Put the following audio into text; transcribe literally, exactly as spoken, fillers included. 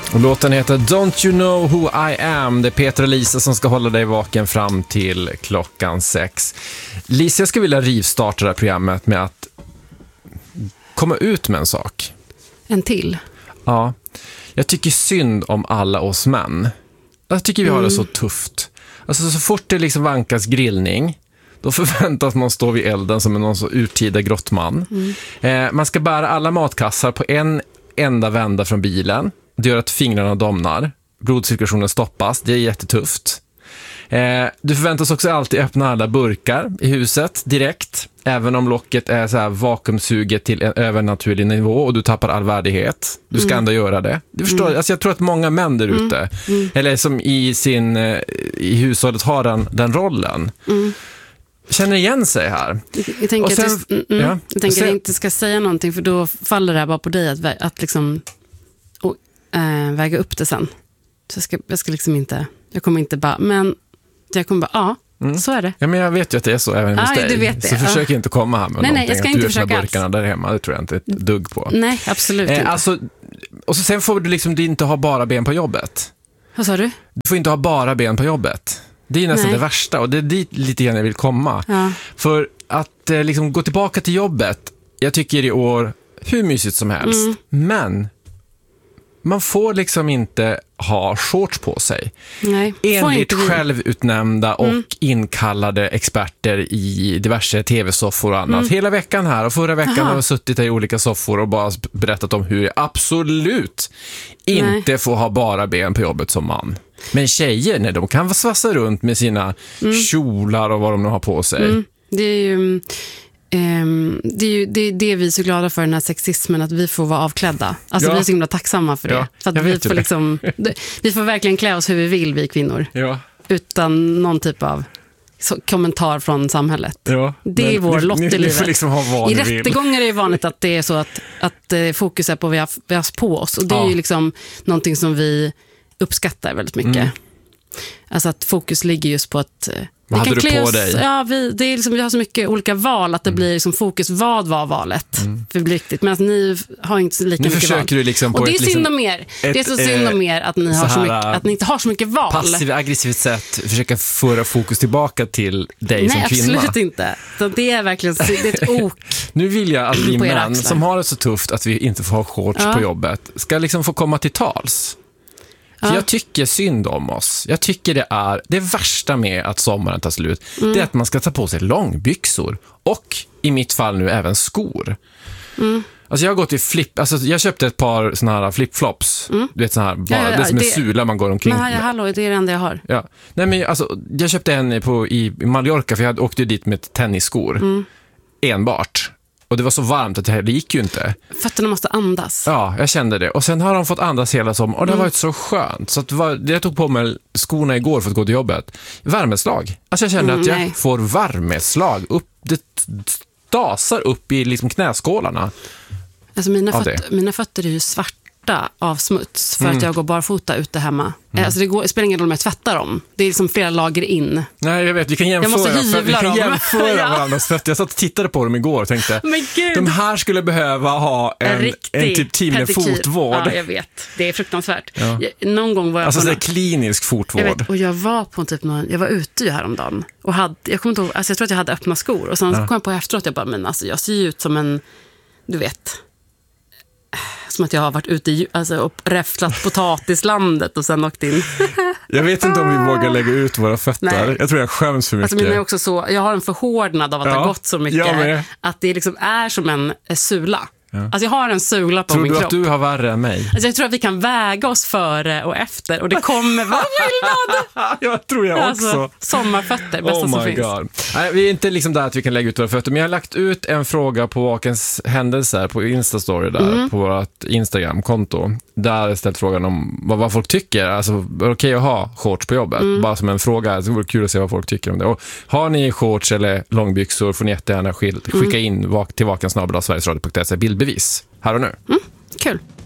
Och låten heter Don't You Know Who I Am. Det är Peter och Lisa som ska hålla dig vaken fram till klockan sex. Lisa, jag skulle vilja rivstarta det här programmet med att komma ut med en sak. En till? Ja. Jag tycker synd om alla oss män. Jag tycker vi har det så tufft. Alltså så fort det liksom vankas grillning, då förväntas man stå vid elden som en någon så urtida grottman. Mm. Eh, man ska bära alla matkassar på en enda vända från bilen. Det gör att fingrarna domnar. Blodcirkulationen stoppas. Det är jättetufft. Eh, du förväntas också alltid öppna alla burkar i huset direkt. Även om locket är så här vakuumsuget till en övernaturlig nivå och du tappar all värdighet. Du ska mm. ändå göra det. Du förstår, mm. alltså jag tror att många män där ute, mm. mm. eller som i sin i hushållet har den, den rollen. Mm. Känner igen sig här. Jag tänker, sen, att, du, mm, ja, jag, tänker sen, att jag inte ska säga någonting, för då faller det här bara på dig att, att liksom och, äh, väga upp det sen. Så jag ska, jag ska liksom inte, jag kommer inte bara, men jag kommer bara, ja, mm. så är det. Ja, men jag vet ju att det är så även hos ah, dig. Du vet det. Så försök ja. inte komma här med nej, någonting. Nej, jag ska att inte du försöka öppnar burkarna där hemma, det tror jag inte ett dugg på. Nej, absolut eh, inte. Alltså, och så sen får du liksom du inte ha bara ben på jobbet. Vad sa du? Du får inte ha bara ben på jobbet. Det är nästan Nej. det värsta, och det är dit lite grann jag vill komma. Ja. För att eh, liksom gå tillbaka till jobbet, jag tycker i år hur mysigt som helst. Mm. Men man får liksom inte ha shorts på sig. Nej, enligt självutnämnda och mm. inkallade experter i diverse tv-soffor och annat. Mm. Hela veckan här, och förra veckan Aha. har jag suttit i olika soffor och bara berättat om hur jag absolut Nej. inte får ha bara ben på jobbet som man. Men tjejer, nej, de kan svassa runt med sina mm. kjolar och vad de nu har på sig. Mm. Det är ju... Um, det är ju det, det är vi så glada för, den här sexismen, att vi får vara avklädda. Alltså ja. vi är så himla tacksamma för det. Ja, för att vi får liksom, vi får verkligen klä oss hur vi vill, vi kvinnor. Ja. Utan någon typ av så, kommentar från samhället. Ja, det är vår lott i livet. Liksom ha I rättegångar är det vanligt att det är så att, att eh, fokus är på vad vi har, vi har på oss. Och det ja. är ju liksom någonting som vi uppskattar väldigt mycket. Mm. Alltså att fokus ligger just på att vad hade du på oss, dig? Ja, vi, det är liksom, vi har så mycket olika val att det mm. blir liksom fokus, vad var valet? Mm. För det blir riktigt. Men ni har inte lika nu mycket val. Du liksom på och det är ett, synd liksom, om er. Ett, det är så synd om er att ni, har så mycket, att ni inte har så mycket val. Passivt, aggressivt sätt försöka föra fokus tillbaka till dig Nej, som kvinna. Nej, absolut inte. Så det är verkligen det är ett ok. Nu vill jag att vi män som har det så tufft att vi inte får ha shorts ja. på jobbet ska liksom få komma till tals. För ja. jag tycker synd om oss. Jag tycker det är det värsta med att sommaren tar slut. Mm. Det är att man ska ta på sig långbyxor. Och i mitt fall nu även skor. Mm. Alltså jag har gått i flip. Alltså jag köpte ett par såna här flipflops. Mm. Du vet såna här. Bara, ja, ja, ja. Det är som en det... sula man går omkring med. Ja, hallå, det är det enda jag har. Ja. Nej, men alltså, jag köpte en på, i Mallorca, för jag åkte dit med tennisskor. Mm. Enbart. Och det var så varmt att det här det gick ju inte. Fötterna måste andas. Ja, jag kände det. Och sen har de fått andas hela som. Och det har mm. varit så skönt. Så att det var, jag tog på mig skorna igår för att gå till jobbet. Värmeslag. Alltså jag kände mm, att jag nej. får värmeslag. Upp, det dasar upp i liksom knäskålarna. Alltså mina, föt- mina fötter är ju svarta av smuts. För mm. att jag går barfota ute hemma. Mm. Alltså det, går, det spelar ingen roll om jag tvättar dem. Det är liksom flera lager in. Nej, jag vet. Vi kan jämföra, jag måste hyvla vi kan dem. jämföra ja. varandras fötter. Jag satt och tittade på dem igår och tänkte men Gud. de här skulle behöva ha en, en, en typ timme fotvård. Ja, jag vet. Det är fruktansvärt. Ja. Jag, någon gång var jag alltså på det är klinisk fotvård. Jag vet, och jag var på typ någon, jag var ute ju häromdagen och hade, jag kommer inte ihåg, alltså jag tror att jag hade öppna skor och sen ja. kom jag på efteråt, jag bara, men alltså jag ser ju ut som en, du vet, som att jag har varit ute i, alltså, och räfflat potatislandet och sen åkt in. Jag vet inte om vi vågar lägga ut våra fötter. Nej. Jag tror jag skäms för mycket. Alltså, mina är också så, jag har en förhårdnad av att ja, ha gått så mycket att det liksom är som en sula. Ja. Alltså jag har en sula på tror min kropp. Tror du att du har värre än mig? Alltså jag tror att vi kan väga oss före och efter. Och det kommer vara skillnad. Jag tror jag också. Alltså, sommarfötter, bästa oh som my finns. God. Nej, vi är inte liksom där att vi kan lägga ut våra fötter. Men jag har lagt ut en fråga på Vakens händelser på Instastory där. Mm. På vårt Instagram-konto. Där har jag ställt frågan om vad, vad folk tycker. Alltså, är det okej att ha shorts på jobbet? Mm. Bara som en fråga. Det vore kul att se vad folk tycker om det. Och har ni shorts eller långbyxor får ni jättegärna skicka in mm. till vakensnabel-a sverigesradio punkt se bildbevis. Här och nu. Mm. Kul.